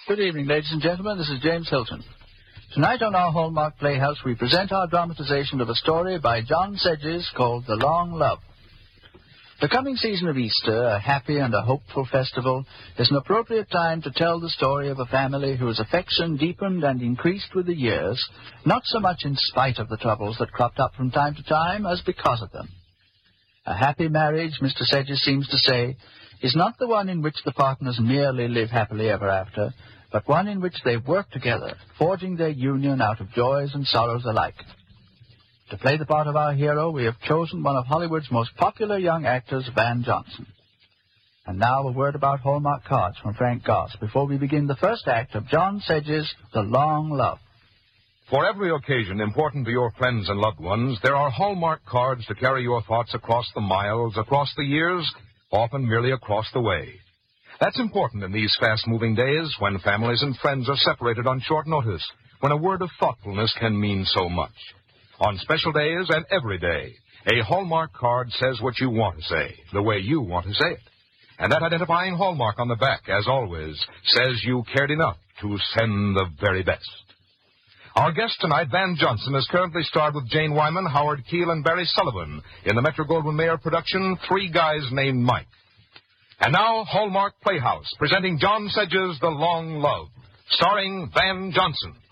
Good evening, ladies and gentlemen. This is James Hilton. Tonight on our Hallmark Playhouse, we present our dramatization of a story by John Sedges called The Long Love. The coming season of Easter, a happy and a hopeful festival, is an appropriate time to tell the story of a family whose affection deepened and increased with the years, not so much in spite of the troubles that cropped up from time to time as because of them. A happy marriage, Mr. Sedges seems to say, is not the one in which the partners merely live happily ever after, but one in which they work together, forging their union out of joys and sorrows alike. To play the part of our hero, we have chosen one of Hollywood's most popular young actors, Van Johnson. And now a word about Hallmark cards from Frank Goss before we begin the first act of John Sedges' The Long Love. For every occasion important to your friends and loved ones, there are Hallmark cards to carry your thoughts across the miles, across the years, often merely across the way. That's important in these fast-moving days when families and friends are separated on short notice, when a word of thoughtfulness can mean so much. On special days and every day, a Hallmark card says what you want to say, the way you want to say it. And that identifying Hallmark on the back, as always, says you cared enough to send the very best. Our guest tonight, Van Johnson, is currently starred with Jane Wyman, Howard Keel, and Barry Sullivan in the Metro-Goldwyn-Mayer production, Three Guys Named Mike. And now, Hallmark Playhouse, presenting John Sedges' The Long Love, starring Van Johnson.